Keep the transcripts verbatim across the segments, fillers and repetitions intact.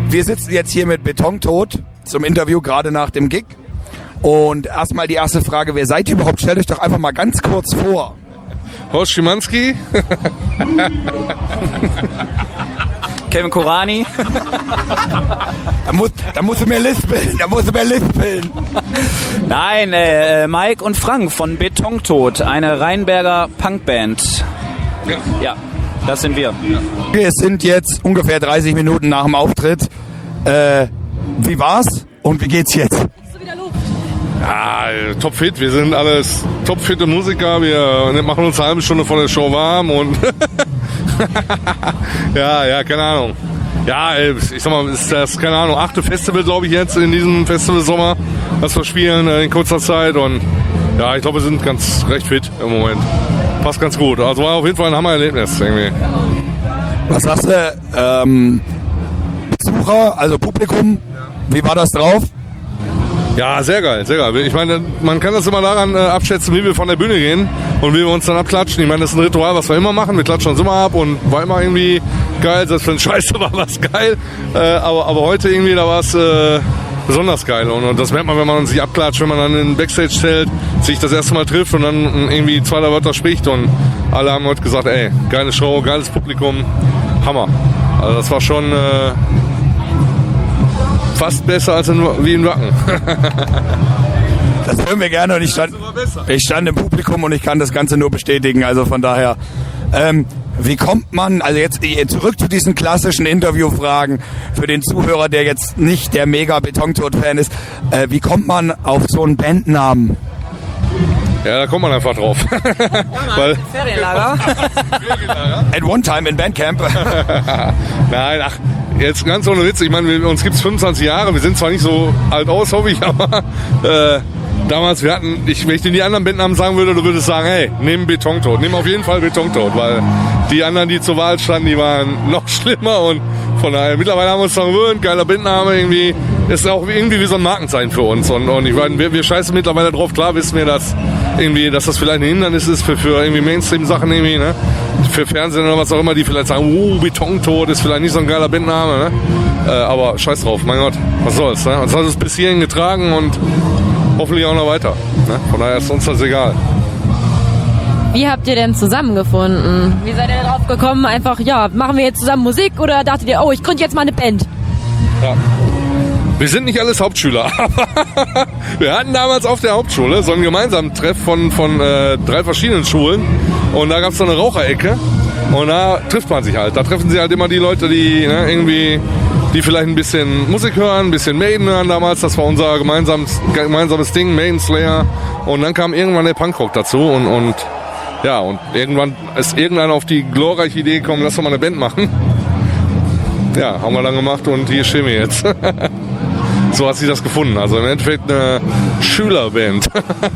wir sitzen jetzt hier mit Betontod zum Interview, gerade nach dem Gig. Und erstmal die erste Frage, wer seid ihr überhaupt? Stellt euch doch einfach mal ganz kurz vor. Horst Schimanski. Kevin Korani. Da musst, da musst du mehr lispeln, da musst du mehr lispeln. Nein, äh, Mike und Frank von Betontod, eine Rheinberger Punkband. Ja. Ja, das sind wir. Wir sind jetzt ungefähr dreißig Minuten nach dem Auftritt. Äh, wie war's und wie geht's jetzt? Ja, topfit. Wir sind alles topfitte Musiker. Wir machen uns eine halbe Stunde vor der Show warm und ja, ja, keine Ahnung. Ja, ich sag mal, ist das, keine Ahnung, achte Festival, glaube ich, jetzt in diesem Festival-Sommer, was wir spielen in kurzer Zeit. Und ja, ich glaube, wir sind ganz recht fit im Moment. Passt ganz gut. Also war auf jeden Fall ein Hammer-Erlebnis irgendwie. Was sagst du, ähm, Besucher, also Publikum, wie war das drauf? Ja, sehr geil, sehr geil. Ich meine, man kann das immer daran äh, abschätzen, wie wir von der Bühne gehen und wie wir uns dann abklatschen. Ich meine, das ist ein Ritual, was wir immer machen. Wir klatschen uns immer ab und war immer irgendwie geil. Selbst wenn Scheiße war, war es geil. Äh, aber, aber heute irgendwie, da war es äh, besonders geil. Und, und das merkt man, wenn man sich abklatscht, wenn man dann in den Backstage stellt, sich das erste Mal trifft und dann irgendwie zwei, drei Wörter spricht. Und alle haben heute gesagt, ey, geile Show, geiles Publikum, Hammer. Also das war schon... Äh, fast besser als in, wie in Wacken. Das hören wir gerne und ich stand, ich stand im Publikum und ich kann das Ganze nur bestätigen. Also von daher, ähm, wie kommt man, also jetzt zurück zu diesen klassischen Interviewfragen für den Zuhörer, der jetzt nicht der mega Betontod-Fan ist, äh, wie kommt man auf so einen Bandnamen? Ja, da kommt man einfach drauf. Weil Ferienlager. At one time in Bandcamp. Nein, ach, jetzt ganz ohne Witz. Ich meine, wir, uns gibt es fünfundzwanzig Jahre. Wir sind zwar nicht so alt aus, hoffe ich, aber äh, damals, wir hatten, ich, wenn ich dir die anderen Bandnamen sagen würde, du würdest sagen, hey, nimm Betontod. Nimm auf jeden Fall Betontod, weil die anderen, die zur Wahl standen, die waren noch schlimmer und von daher, mittlerweile haben wir uns daran gewöhnt, geiler Bandname irgendwie, ist auch irgendwie wie so ein Markenzeichen für uns und, und ich meine, wir, wir scheißen mittlerweile drauf, klar wissen wir, dass irgendwie, dass das vielleicht ein Hindernis ist für, für irgendwie Mainstream-Sachen irgendwie, ne? Für Fernsehen oder was auch immer, die vielleicht sagen, oh, Betontod ist vielleicht nicht so ein geiler Bandname, ne? Äh, aber scheiß drauf, mein Gott, was soll's, ne? Uns hat es bis hierhin getragen und hoffentlich auch noch weiter, ne? Von daher ist uns das egal. Wie habt ihr denn zusammengefunden? Wie seid ihr darauf gekommen? Einfach, ja, machen wir jetzt zusammen Musik oder dachtet ihr, oh, ich gründe jetzt mal eine Band? Ja. Wir sind nicht alles Hauptschüler, aber wir hatten damals auf der Hauptschule so einen gemeinsamen Treff von, von äh, drei verschiedenen Schulen und da gab es so eine Raucherecke und da trifft man sich halt. Da treffen sich halt immer die Leute, die ne, irgendwie, die vielleicht ein bisschen Musik hören, ein bisschen Maiden hören damals. Das war unser gemeinsames, gemeinsames Ding, Maiden Slayer. Und dann kam irgendwann der Punkrock dazu und, und ja, und irgendwann ist irgendeiner auf die glorreiche Idee gekommen, lass doch mal eine Band machen. Ja, haben wir dann gemacht und hier stehen wir jetzt. So hat sich das gefunden. Also im Endeffekt eine Schülerband.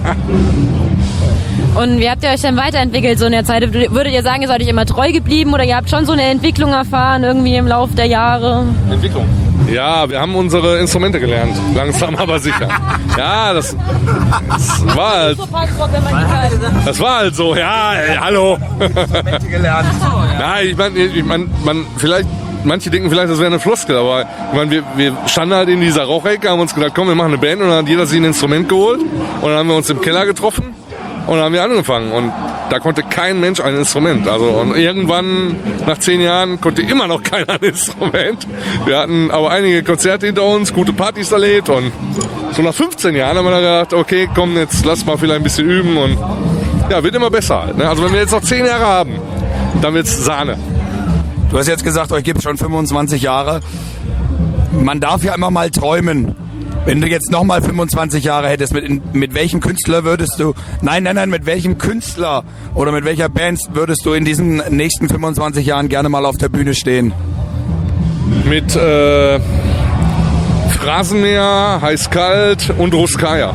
Und wie habt ihr euch denn weiterentwickelt so in der Zeit? Würdet ihr sagen, ihr seid euch immer treu geblieben oder ihr habt schon so eine Entwicklung erfahren irgendwie im Laufe der Jahre? Entwicklung? Ja, wir haben unsere Instrumente gelernt. Langsam, aber sicher. Ja, das, das war halt... Das war halt so, ja, ey, hallo. Instrumente gelernt. Nein, ich meine, ich mein, man, vielleicht... Manche denken vielleicht, das wäre eine Floskel, aber ich meine, wir, wir standen halt in dieser Rauchecke, haben uns gedacht, komm, wir machen eine Band und dann hat jeder sich ein Instrument geholt und dann haben wir uns im Keller getroffen und dann haben wir angefangen und da konnte kein Mensch ein Instrument. Also und irgendwann, nach zehn Jahren, konnte immer noch keiner ein Instrument. Wir hatten aber einige Konzerte hinter uns, gute Partys erlebt und so nach fünfzehn Jahren haben wir dann gedacht, okay, komm, jetzt lass mal vielleicht ein bisschen üben und ja, wird immer besser halt, ne? Also wenn wir jetzt noch zehn Jahre haben, dann wird's Sahne. Du hast jetzt gesagt, euch gibt es schon fünfundzwanzig Jahre. Man darf ja immer mal träumen. Wenn du jetzt nochmal fünfundzwanzig Jahre hättest, mit, mit welchem Künstler würdest du, nein, nein, nein, mit welchem Künstler oder mit welcher Band würdest du in diesen nächsten fünfundzwanzig Jahren gerne mal auf der Bühne stehen? Mit äh, Phrasenmäher, Heiß-Kalt und Ruskaya.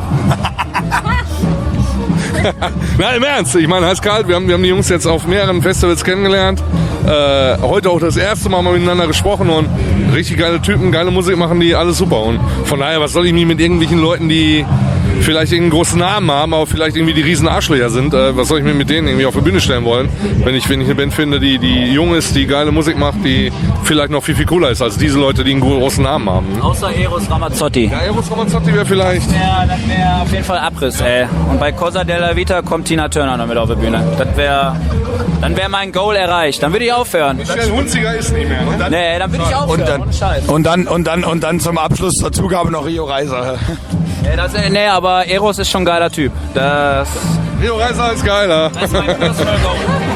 Nein, im Ernst. Ich meine, Heiß-Kalt, wir haben, wir haben die Jungs jetzt auf mehreren Festivals kennengelernt. Äh, heute auch das erste Mal mal miteinander gesprochen und richtig geile Typen, geile Musik machen die, alles super. Und von daher, was soll ich mich mit irgendwelchen Leuten, die vielleicht irgendeinen großen Namen haben, aber vielleicht irgendwie die riesen Arschlöcher sind. Äh, was soll ich mir mit denen irgendwie auf die Bühne stellen wollen, wenn ich, wenn ich eine Band finde, die, die jung ist, die geile Musik macht, die vielleicht noch viel, viel cooler ist als diese Leute, die einen großen Namen haben. Außer Eros Ramazzotti. Ja, Eros Ramazzotti wäre vielleicht... Ja, das wäre auf jeden Fall Abriss, ey. Und bei Cosa della Vita kommt Tina Turner noch mit auf die Bühne. Das wäre... Dann wäre mein Goal erreicht. Dann würde ich aufhören. Michelle Hunziger ist nicht mehr. Ne? Nee, dann würde ich aufhören. Und dann, ohne Scheiß. und dann, und dann, und dann zum Abschluss zur Zugabe noch Rio Reiser. Nee, das, nee, aber Eros ist schon ein geiler Typ. Das, Rio Reiser ist geiler. das ist mein personal Goal.